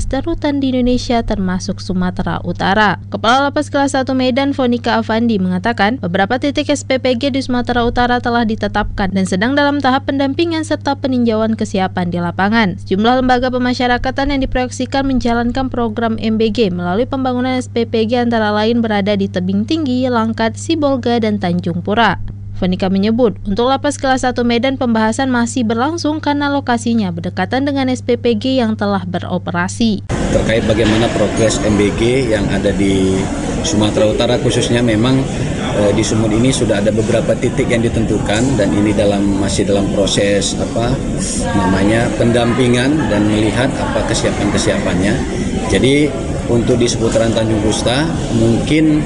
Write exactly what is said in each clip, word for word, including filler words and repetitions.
dan rutan di Indonesia termasuk Sumatera Utara. Kepala Lapas Kelas satu Medan, Fonika Afandi, mengatakan beberapa titik S P P G di Sumatera Utara telah ditetapkan dan sedang dalam tahap pendampingan serta peninjauan kesiapan di lapangan. Sejumlah lembaga pemasyarakatan yang diproyeksikan menjalankan program M B G melalui pembangunan S P P G antara lain berada di Tebing Tinggi, Langkat, Sibolga, dan Tanjung Pura. Fonika menyebut, untuk Lapas Kelas satu Medan pembahasan masih berlangsung karena lokasinya berdekatan dengan S P P G yang telah beroperasi. Terkait bagaimana progres M B G yang ada di Sumatera Utara khususnya, memang eh, di Sumut ini sudah ada beberapa titik yang ditentukan dan ini dalam masih dalam proses apa namanya pendampingan dan melihat apa kesiapan-kesiapannya. Jadi untuk di seputaran Tanjung Gusta mungkin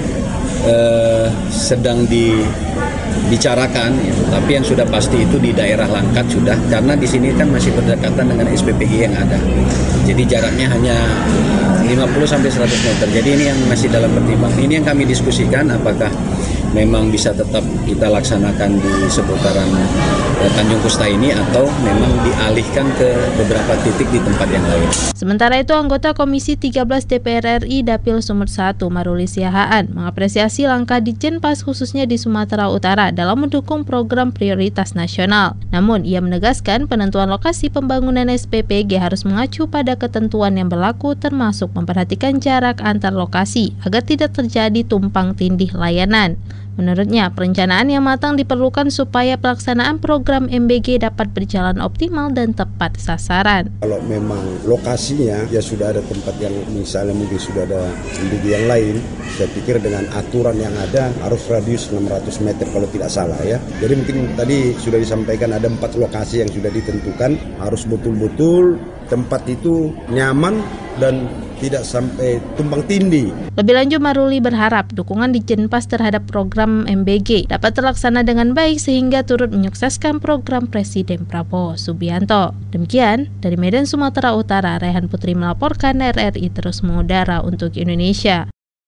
eh, sedang di bicarakan, gitu. Tapi yang sudah pasti itu di daerah Langkat sudah, karena di sini kan masih berdekatan dengan S P P G yang ada. Jadi jaraknya hanya lima puluh sampai seratus meter. Jadi ini yang masih dalam pertimbangan. Ini yang kami diskusikan, apakah memang bisa tetap kita laksanakan di seputaran eh, Tanjung Gusta ini atau memang dialihkan ke beberapa titik di tempat yang lain. Sementara itu, anggota Komisi tiga belas D P R R I Dapil Sumut satu, Maruli Siahaan, mengapresiasi langkah Ditjenpas khususnya di Sumatera Utara dalam mendukung program prioritas nasional. Namun, ia menegaskan penentuan lokasi pembangunan S P P G harus mengacu pada ketentuan yang berlaku, termasuk memperhatikan jarak antar lokasi agar tidak terjadi tumpang tindih layanan. Menurutnya, perencanaan yang matang diperlukan supaya pelaksanaan program M B G dapat berjalan optimal dan tepat sasaran. Kalau memang lokasinya ya sudah ada tempat yang misalnya mungkin sudah ada M B G yang lain, saya pikir dengan aturan yang ada harus radius enam ratus meter kalau tidak salah ya. Jadi mungkin tadi sudah disampaikan ada empat lokasi yang sudah ditentukan, harus betul-betul tempat itu nyaman dan tidak sampai tumpang tindih. Lebih lanjut, Maruli berharap dukungan Ditjenpas terhadap program M B G dapat terlaksana dengan baik sehingga turut menyukseskan program Presiden Prabowo Subianto. Demikian, dari Medan, Sumatera Utara, Rehan Putri melaporkan. R R I terus mengudara untuk Indonesia.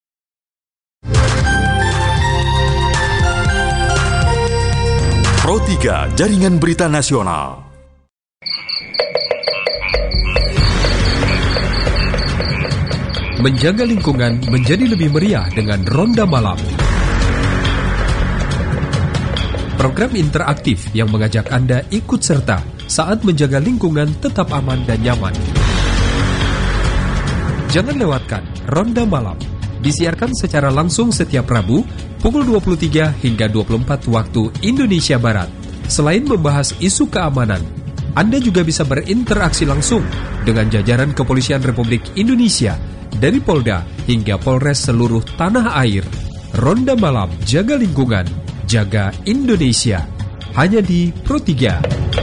Pro tiga Jaringan Berita Nasional. Menjaga lingkungan menjadi lebih meriah dengan Ronda Malam. Program interaktif yang mengajak Anda ikut serta saat menjaga lingkungan tetap aman dan nyaman. Jangan lewatkan Ronda Malam. Disiarkan secara langsung setiap Rabu pukul dua puluh tiga hingga dua puluh empat waktu Indonesia Barat. Selain membahas isu keamanan, Anda juga bisa berinteraksi langsung dengan jajaran Kepolisian Republik Indonesia dari Polda hingga Polres seluruh tanah air. Ronda Malam, jaga lingkungan, jaga Indonesia. Hanya di Pro tiga.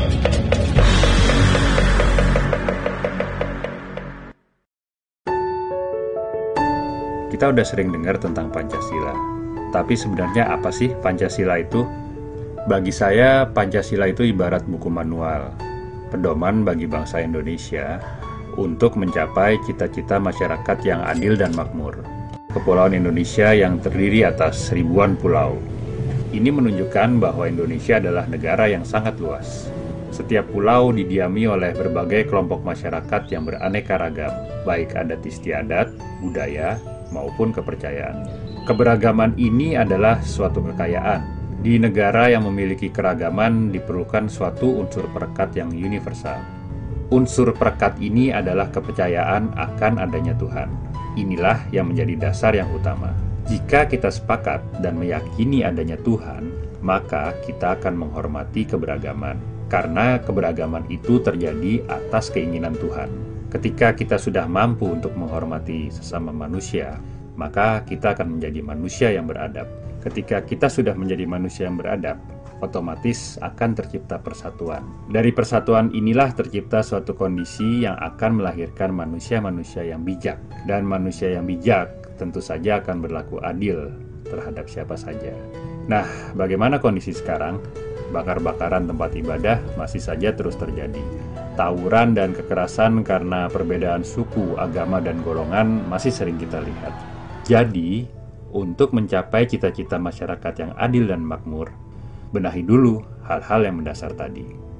Kita udah sering dengar tentang Pancasila. Tapi sebenarnya apa sih Pancasila itu? Bagi saya, Pancasila itu ibarat buku manual, pedoman bagi bangsa Indonesia untuk mencapai cita-cita masyarakat yang adil dan makmur. Kepulauan Indonesia yang terdiri atas ribuan pulau. Ini menunjukkan bahwa Indonesia adalah negara yang sangat luas. Setiap pulau didiami oleh berbagai kelompok masyarakat yang beraneka ragam, baik adat istiadat, budaya, maupun kepercayaan. Keberagaman ini adalah suatu kekayaan. Di negara yang memiliki keragaman diperlukan suatu unsur perekat yang universal. Unsur perekat ini adalah kepercayaan akan adanya Tuhan. Inilah yang menjadi dasar yang utama. Jika kita sepakat dan meyakini adanya Tuhan, maka kita akan menghormati keberagaman. Karena keberagaman itu terjadi atas keinginan Tuhan. Ketika kita sudah mampu untuk menghormati sesama manusia, maka kita akan menjadi manusia yang beradab. Ketika kita sudah menjadi manusia yang beradab, otomatis akan tercipta persatuan. Dari persatuan inilah tercipta suatu kondisi yang akan melahirkan manusia-manusia yang bijak. Dan manusia yang bijak tentu saja akan berlaku adil terhadap siapa saja. Nah, bagaimana kondisi sekarang? Bakar-bakaran tempat ibadah masih saja terus terjadi. Tawuran dan kekerasan karena perbedaan suku, agama, dan golongan masih sering kita lihat. Jadi, untuk mencapai cita-cita masyarakat yang adil dan makmur, benahi dulu hal-hal yang mendasar tadi.